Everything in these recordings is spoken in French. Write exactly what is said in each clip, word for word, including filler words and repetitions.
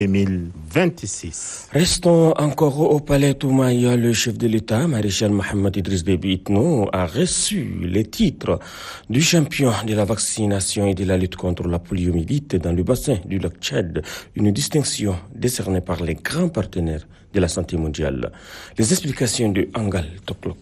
deux mille vingt-six. Restons encore au palais Toumaïa. Le chef de l'État, maréchal Mohamed Idriss Déby Itno, a reçu les titres du champion de la vaccination et de la lutte contre la poliomyélite dans le bassin du lac Tchad, une distinction décernée par les grands partenaires de la santé mondiale. Les explications de Angal Toklok.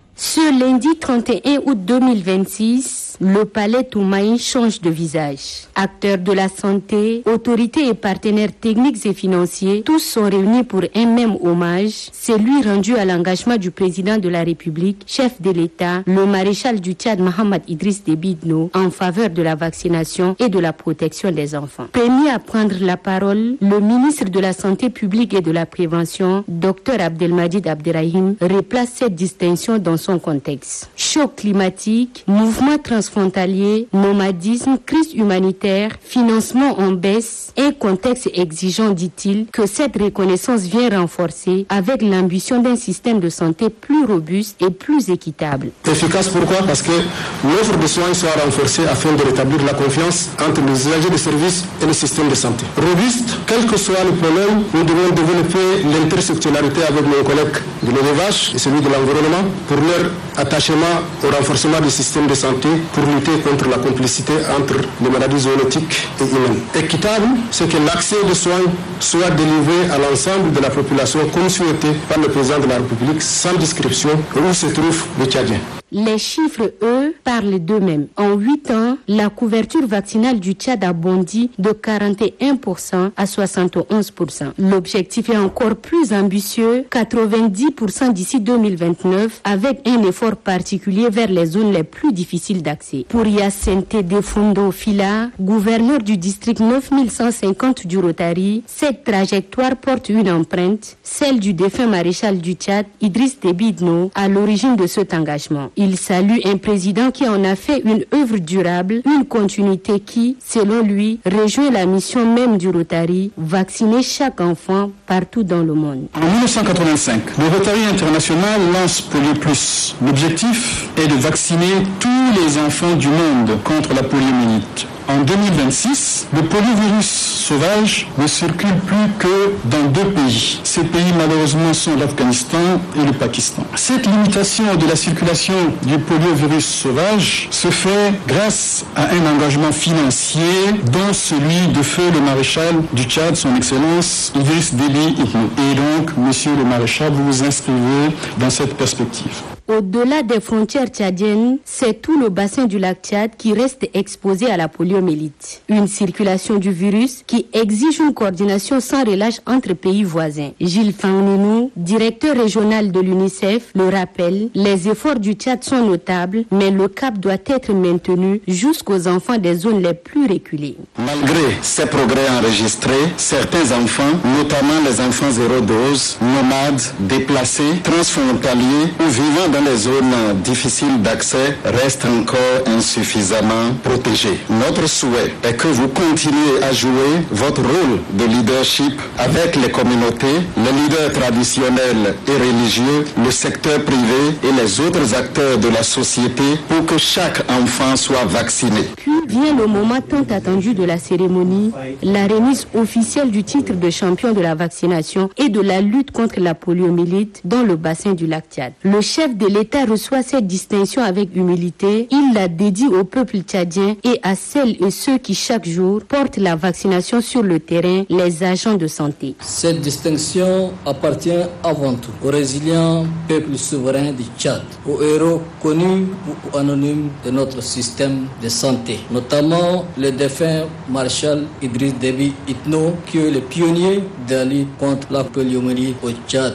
Ce lundi trente et un août deux mille vingt-six, le palais Toumaï change de visage. Acteurs de la santé, autorités et partenaires techniques et financiers, tous sont réunis pour un même hommage, celui rendu à l'engagement du président de la République, chef de l'État, le maréchal du Tchad Mohamed Idriss Déby Itno, en faveur de la vaccination et de la protection des enfants. Premier à prendre la parole, le ministre de la Santé publique et de la Prévention, Dr Abdelmadjid Abderrahim, replace cette distinction dans son contexte. Choc climatique, mouvement transfrontalier, nomadisme, crise humanitaire, financement en baisse, un contexte exigeant, dit-il, que cette reconnaissance vient renforcer avec l'ambition d'un système de santé plus robuste et plus équitable. Efficace pourquoi? Parce que l'offre de soins soit renforcée afin de rétablir la confiance entre les usagers de services et le système de santé. Robuste, quel que soit le problème, nous devons développer l'intersectionnalité avec nos collègues de l'élevage et celui de l'environnement pour leur attachement au renforcement du système de santé pour lutter contre la complicité entre les maladies zoonotiques et humaines. Équitable, c'est que l'accès aux soins soit délivré à l'ensemble de la population comme souhaité par le président de la République sans description où se trouve le Tchadien. Les chiffres, eux, parlent d'eux-mêmes. En huit ans, la couverture vaccinale du Tchad a bondi de quarante et un pour cent à soixante et onze pour cent. L'objectif est encore plus ambitieux, quatre-vingt-dix pour cent d'ici deux mille vingt-neuf, avec un effort particulier vers les zones les plus difficiles d'accès. Pour Yacente Defundo Fila, gouverneur du district neuf mille cent cinquante du Rotary, cette trajectoire porte une empreinte, celle du défunt maréchal du Tchad, Idriss Déby Itno, à l'origine de cet engagement. Il salue un président qui en a fait une œuvre durable, une continuité qui, selon lui, rejoint la mission même du Rotary, vacciner chaque enfant partout dans le monde. En mille neuf cent quatre-vingt-cinq, le Rotary international lance Polio Plus. L'objectif est de vacciner tous les enfants du monde contre la poliomyélite. En deux mille vingt-six, le poliovirus sauvage ne circule plus que dans deux pays. Ces pays, malheureusement, sont l'Afghanistan et le Pakistan. Cette limitation de la circulation du poliovirus sauvage se fait grâce à un engagement financier, dont celui de feu le maréchal du Tchad, son Excellence Idriss Déby Itno. Et donc, monsieur le maréchal, vous vous inscrivez dans cette perspective. Au-delà des frontières tchadiennes, c'est tout le bassin du lac Tchad qui reste exposé à la poliomyélite. Une circulation du virus qui exige une coordination sans relâche entre pays voisins. Gilles Fangninou, directeur régional de l'UNICEF, le rappelle, les efforts du Tchad sont notables, mais le cap doit être maintenu jusqu'aux enfants des zones les plus reculées. Malgré ces progrès enregistrés, certains enfants, notamment les enfants zéro dose, nomades, déplacés, transfrontaliers ou vivant dans les zones difficiles d'accès restent encore insuffisamment protégés. Notre souhait est que vous continuez à jouer votre rôle de leadership avec les communautés, les leaders traditionnels et religieux, le secteur privé et les autres acteurs de la société pour que chaque enfant soit vacciné. Puis vient le moment tant attendu de la cérémonie, la remise officielle du titre de champion de la vaccination et de la lutte contre la poliomyélite dans le bassin du lac Tchad. Le chef de l'État reçoit cette distinction avec humilité. Il la dédie au peuple tchadien et à celles et ceux qui chaque jour portent la vaccination sur le terrain, les agents de santé. Cette distinction appartient avant tout au résilient peuple souverain du Tchad, aux héros connus ou anonymes de notre système de santé, notamment le défunt maréchal Idriss Déby Itno, qui est le pionnier de la lutte contre la poliomyélite au Tchad.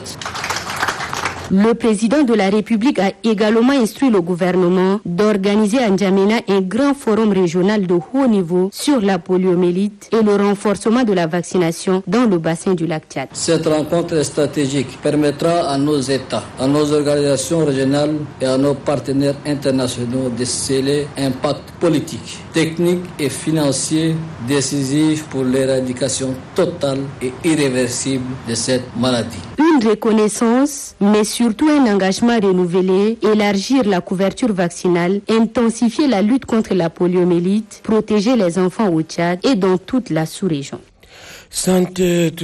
Le président de la République a également instruit le gouvernement d'organiser à N'Djamena un grand forum régional de haut niveau sur la poliomyélite et le renforcement de la vaccination dans le bassin du lac Tchad. Cette rencontre stratégique permettra à nos États, à nos organisations régionales et à nos partenaires internationaux de sceller un pacte politique, technique et financier décisif pour l'éradication totale et irréversible de cette maladie. Une reconnaissance, mais surtout un engagement renouvelé, élargir la couverture vaccinale, intensifier la lutte contre la poliomyélite, protéger les enfants au Tchad et dans toute la sous-région. Santé.